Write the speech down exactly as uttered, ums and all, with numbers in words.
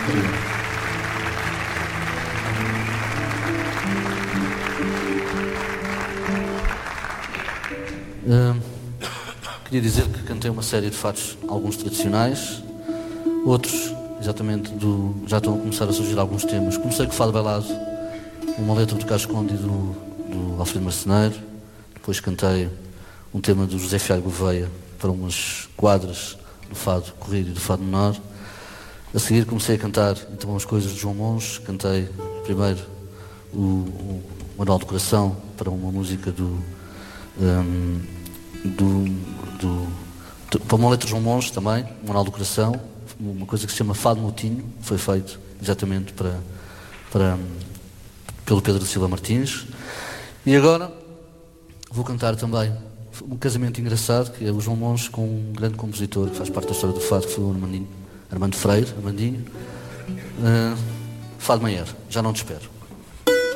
Uh, queria dizer que cantei uma série de fados, alguns tradicionais, outros exatamente do, já estão a começar a surgir alguns temas. Comecei com o fado bailado, uma letra do Carlos Conde e do, do Alfredo Marceneiro. Depois cantei um tema do José Fialho Gouveia para umas quadras do fado corrido e do fado menor. A seguir comecei a cantar então as coisas de João Monge. Cantei primeiro o, o Manual do Coração para uma música do, um, do, do, do para uma letra de João Monge também, o Manual do Coração, uma coisa que se chama Fado Moutinho, foi feito exatamente para, para, pelo Pedro Silva Martins. E agora vou cantar também um casamento engraçado, que é o João Monge com um grande compositor que faz parte da história do fado, que foi o Armandinho, Armando Freire, Armandinho. Uh, Fado Maior, Já Não Te Espero.